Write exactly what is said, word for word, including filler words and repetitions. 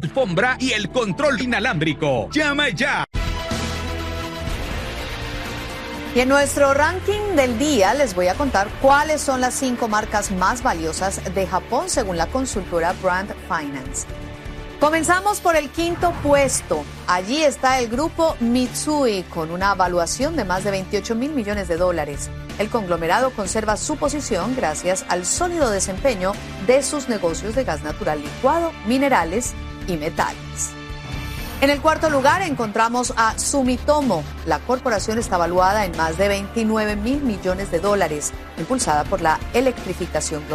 alfombra y el control inalámbrico. Llama ya. Y en nuestro ranking del día les voy a contar cuáles son las cinco marcas más valiosas de Japón según la consultora Brand Finance. Comenzamos por el quinto puesto. Allí está el grupo Mitsui con una valuación de más de veintiocho mil millones de dólares. El conglomerado conserva su posición gracias al sólido desempeño de sus negocios de gas natural licuado, minerales y metales. En el cuarto lugar encontramos a Sumitomo. La corporación está valuada en más de veintinueve mil millones de dólares, impulsada por la electrificación global.